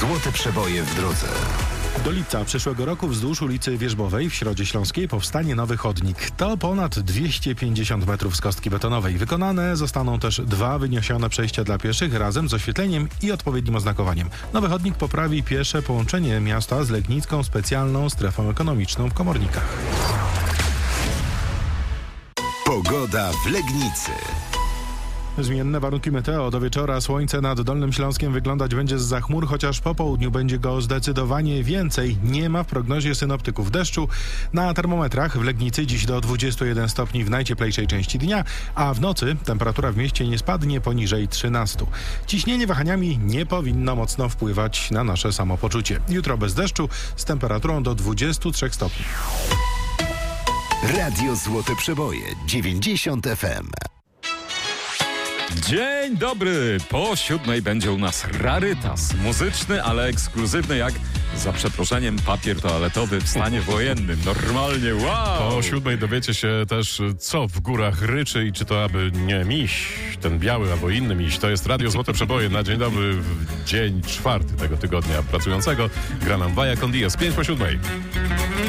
Złote przeboje w drodze. Do lipca przyszłego roku wzdłuż ulicy Wierzbowej w Środzie Śląskiej powstanie nowy chodnik. To ponad 250 metrów z kostki betonowej. Wykonane zostaną też 2 wyniesione przejścia dla pieszych razem z oświetleniem i odpowiednim oznakowaniem. Nowy chodnik poprawi piesze połączenie miasta z Legnicką specjalną strefą ekonomiczną w Komornikach. Pogoda w Legnicy. Zmienne warunki meteo. Do wieczora słońce nad Dolnym Śląskiem wyglądać będzie zza chmur, chociaż po południu będzie go zdecydowanie więcej. Nie ma w prognozie synoptyków deszczu. Na termometrach w Legnicy dziś do 21 stopni w najcieplejszej części dnia, a w nocy temperatura w mieście nie spadnie poniżej 13. Ciśnienie wahaniami nie powinno mocno wpływać na nasze samopoczucie. Jutro bez deszczu z temperaturą do 23 stopni. Radio Złote Przeboje 90 FM. Dzień dobry! Po 7 będzie u nas rarytas muzyczny, ale ekskluzywny jak, za przeproszeniem, papier toaletowy w stanie wojennym. Normalnie, wow! Po 7 dowiecie się też, co w górach ryczy i czy to aby nie miś, ten biały albo inny miś. To jest Radio Złote Przeboje na dzień dobry, w dzień 4 tego tygodnia pracującego. Gra nam Vaya con Dios, 5 po 7.